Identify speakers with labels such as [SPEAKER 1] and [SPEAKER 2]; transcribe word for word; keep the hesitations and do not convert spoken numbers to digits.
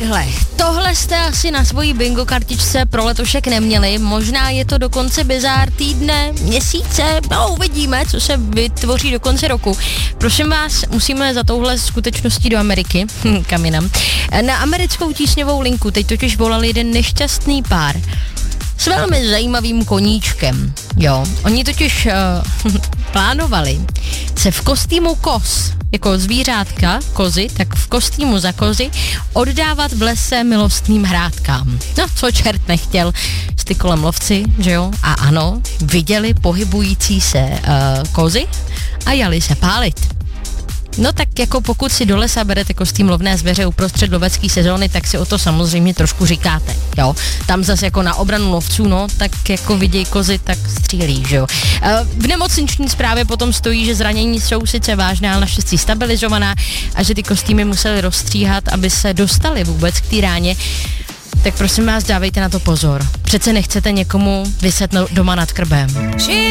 [SPEAKER 1] takhle, tohle jste asi na svojí bingo kartičce pro letošek neměli, možná je to dokonce bizár týdne, měsíce, no uvidíme, co se vytvoří do konce roku. Prosím vás, musíme za touhle skutečností do Ameriky, kam jinam. Na americkou tísňovou linku teď totiž volal jeden nešťastný pár s velmi zajímavým koníčkem, jo. Oni totiž uh, plánovali se v kostýmu koz, jako zvířátka, kozy, tak v kostýmu za kozy oddávat v lese milostným hrádkám. No, co čert nechtěl, ty kolem lovci, že jo? A ano, viděli pohybující se uh, kozy a jali se pálit. No tak jako pokud si do lesa berete kostým lovné zvěře uprostřed lovecké sezóny, tak si o to samozřejmě trošku říkáte, jo. Tam zase jako na obranu lovců, no, tak jako vidějí kozy, tak střílí, že jo. V nemocniční zprávě potom stojí, že zranění jsou sice vážné, ale naštěstí stabilizovaná a že ty kostýmy museli rozstříhat, aby se dostali vůbec k té ráně. Tak prosím vás, dávejte na to pozor. Přece nechcete někomu viset doma nad krbem.